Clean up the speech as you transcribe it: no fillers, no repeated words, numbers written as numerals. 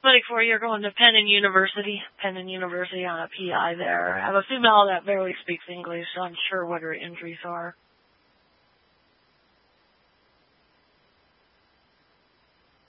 Like for you're going to Penn University on a PI there. I have a female that barely speaks English, so I'm sure what her injuries are.